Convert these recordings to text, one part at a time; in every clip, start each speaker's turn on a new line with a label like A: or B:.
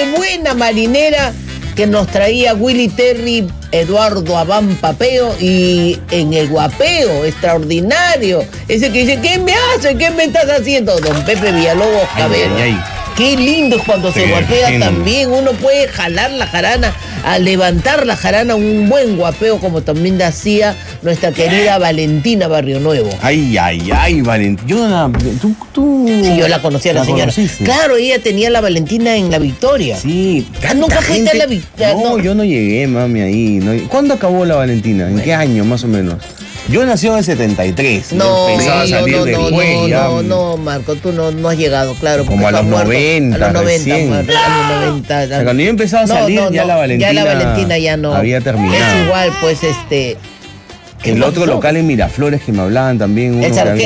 A: buena marinera que nos traía Willy Terry, Eduardo Abán Papeo, y en el guapeo extraordinario, ese que dice, ¿qué me hace? ¿Qué me estás haciendo? Don Pepe Villalobos Cabero. Qué lindo es cuando se guapea también. Uno puede jalar la jarana, a levantar la jarana, un buen guapeo, como también hacía nuestra querida Valentina Barrio Nuevo.
B: Ay, Valentina. Tú.
A: Sí, yo la conocía a la señora.
B: Conociste.
A: Claro, ella tenía la Valentina en La Victoria.
B: Sí.
A: ¿Nunca fuiste a La Victoria?
B: No, yo no llegué, mami, ahí. No. ¿Cuándo acabó la Valentina? ¿En qué año, más o menos? Yo nací en el 73.
A: No,
B: pensaba salir después.
A: No, Marco, tú no has llegado, claro.
B: Como a los 90.
A: A los 90,
B: recién.
A: a los 90.
B: O sea, cuando yo empezaba a salir, ya la Valentina
A: ya no.
B: había terminado.
A: Es igual, pues,
B: el otro local en Miraflores que me hablaban también.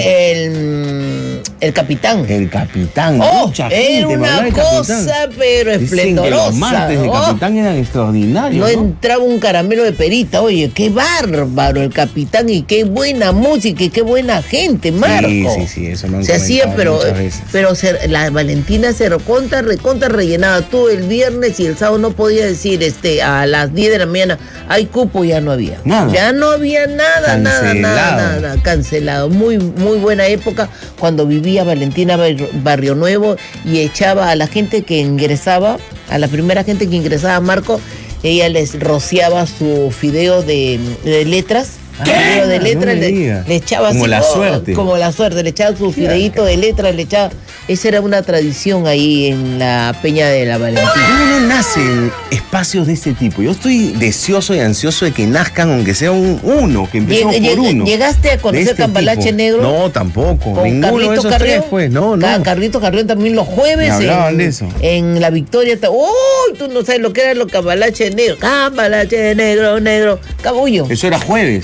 A: El Capitán.
B: El Capitán.
A: Mucha gente era una cosa, pero esplendorosa.
B: Dicen que los martes del Capitán eran extraordinarios.
A: No entraba un caramelo de perita. Oye, qué bárbaro el Capitán, y qué buena música y qué buena gente, Marco.
B: Sí, eso me han
A: se hacía, pero
B: veces.
A: la Valentina se recontra rellenaba. Tú el viernes y el sábado no podía decir a las 10 de la mañana hay cupo, ya no había.
B: Nada.
A: Ya no había nada. Cancelado. Muy, muy buena época cuando vivía Valentina Barrio Nuevo y echaba a la gente que ingresaba, a la primera gente que ingresaba, Marco, ella les rociaba su fideo de letras. Fideo de letras, le echaba
B: como
A: así, como la suerte, le echaba su fideíto de letras, le echaba. Esa era una tradición ahí en la Peña de la Valentina.
B: ¿Cómo no nacen espacios de este tipo? Yo estoy deseoso y ansioso de que nazcan, aunque sea uno, que empecemos por uno.
A: ¿Llegaste a conocer Cambalache Negro?
B: No, tampoco.
A: Con
B: Ninguno de esos tres, pues. No.
A: Carlitos Carrión también los jueves.
B: Me hablaban de eso.
A: En La Victoria. ¡Uy! Tú no sabes lo que eran los Cambalache Negro. Cambalache Negro. Cabullo.
B: Eso era jueves.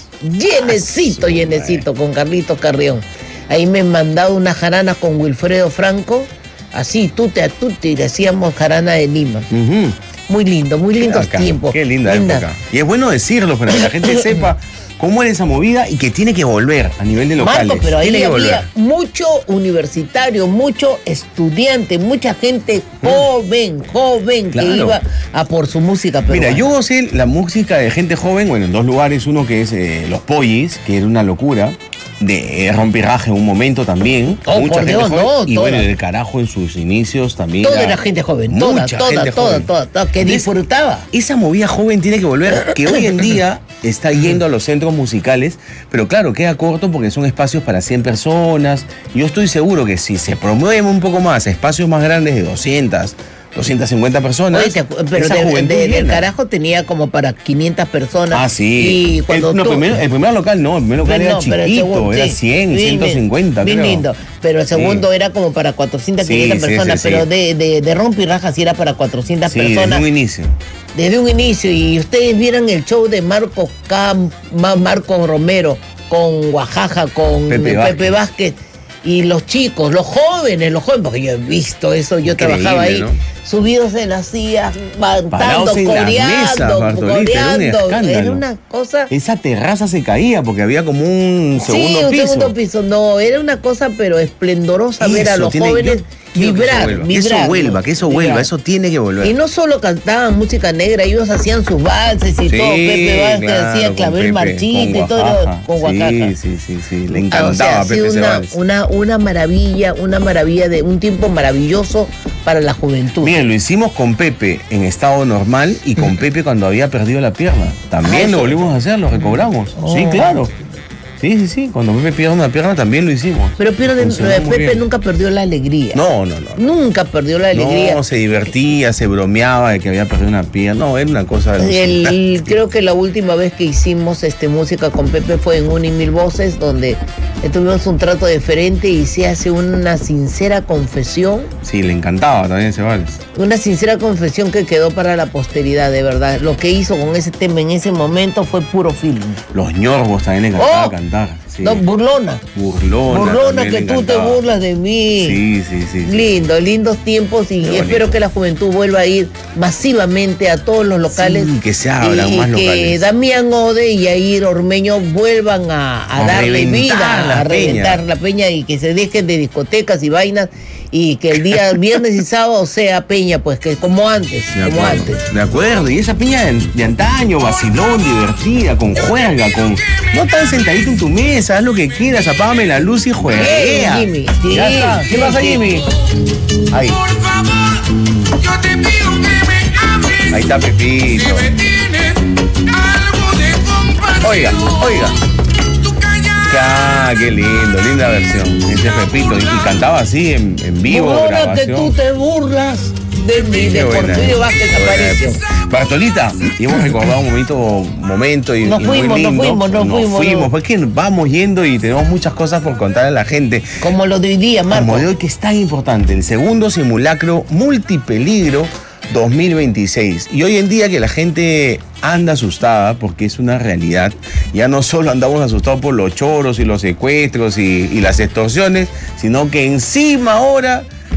A: Llenecito con Carlitos Carrión. Ahí me han mandado una jarana con Wilfredo Franco, así, tute a tute, y le hacíamos jarana de Lima. Muy lindos tiempos.
B: Qué linda época. Y es bueno decirlo para que la gente sepa cómo era esa movida y que tiene que volver a nivel de locales.
A: Marco, pero ahí había mucho universitario, mucho estudiante, mucha gente joven, que iba a por su música peruana.
B: Mira, yo sé la música de gente joven, bueno, en dos lugares. Uno que es Los Pollis, que era una locura. De Rompirraje en un momento también. Mucha gente joven. Y bueno, El Carajo en sus inicios también.
A: Toda era gente joven. Toda, que disfrutaba.
B: Esa movida joven tiene que volver, que hoy en día está yendo a los centros musicales, pero claro, queda corto porque son espacios para 100 personas. Yo estoy seguro que si se promueven un poco más espacios más grandes de 250 personas.
A: Oye, pero El Carajo tenía como para 500 personas.
B: Ah, sí.
A: Y cuando
B: el primer local no, el primer local era chiquito, era 100, 150,
A: bien lindo. Pero el segundo era como para 400, 500 personas. Pero de Rompirraja sí era para 400 personas.
B: Desde un inicio.
A: Desde un inicio. Y ustedes vieran el show de Marco Romero con Oaxaca, con Pepe Vázquez. Y los chicos, los jóvenes, porque yo he visto eso, yo trabajaba ahí, ¿no? Subidos en la silla, cantando, coreando. Era una cosa.
B: Esa terraza se caía porque había como un segundo piso.
A: Un segundo piso. No, era una cosa, pero esplendorosa ver a los jóvenes vibrar.
B: Que eso vuelva, eso tiene que volver.
A: Y no solo cantaban música negra, ellos hacían sus valses y todo. Pepe Vázquez hacía Clavel Marchita y todo con Oaxaca.
B: Sí. Le encantaba a Pepe ese vals.
A: Una maravilla de un tiempo maravilloso para la juventud.
B: Miren, lo hicimos con Pepe en estado normal y con Pepe cuando había perdido la pierna. También lo volvimos a hacer, lo recobramos. Sí, claro. Sí. Cuando Pepe pierde una pierna también lo hicimos.
A: Pero Pepe nunca perdió la alegría.
B: No.
A: Nunca perdió la alegría.
B: No, se divertía, se bromeaba de que había perdido una pierna. No, era una cosa.
A: Creo que la última vez que hicimos música con Pepe fue en Un y Mil Voces, donde tuvimos un trato diferente y se hace una sincera confesión.
B: Sí, le encantaba también ese vals.
A: Una sincera confesión que quedó para la posteridad, de verdad. Lo que hizo con ese tema en ese momento fue puro feeling.
B: Los ñorbos también le encantaba cantar. Sí.
A: No, burlona que tú te burlas de mí.
B: Sí.
A: Lindos tiempos y espero que la juventud vuelva a ir masivamente a todos los locales.
B: Sí, que se abran más locales.
A: Que Damián Ode y Yair Ormeño vuelvan a darle vida, a reventar la peña y que se dejen de discotecas y vainas y que el día viernes y sábado sea piña, pues que como antes, como antes.
B: De acuerdo, y esa piña de antaño, vacilón, divertida, con juerga, no tan sentadito en tu mesa, haz lo que quieras, apágame la luz y jueguea.
A: Jimmy, sí,
B: Ya está. ¿Qué pasa, Jimmy? Ahí. Ahí está Pepito. Oiga. Qué lindo, linda versión. Ese es Pepito. Y cantaba así en vivo.
A: Ahora que tú te burlas de mí, de Porfirio Vázquez Aparicio.
B: Bartolita, y hemos recordado un momento y
A: nos fuimos.
B: Pues que vamos yendo y tenemos muchas cosas por contar a la gente.
A: Como lo de hoy día, Marco.
B: Como de hoy, que es tan importante, el segundo simulacro multipeligro 2026. Y hoy en día que la gente anda asustada, porque es una realidad, ya no solo andamos asustados por los choros y los secuestros y las extorsiones, sino que encima ahora